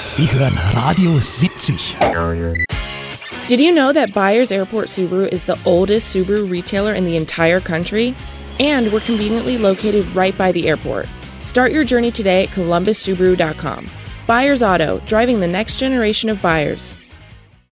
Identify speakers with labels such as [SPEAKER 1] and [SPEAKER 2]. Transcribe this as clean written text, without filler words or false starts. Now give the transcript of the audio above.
[SPEAKER 1] Sie hören Radio 70.
[SPEAKER 2] Did you know that Byers Airport Subaru is the oldest Subaru retailer in the entire country? And we're conveniently located right by the airport. Start your journey today at columbussubaru.com. Byers Auto, driving the next generation of buyers.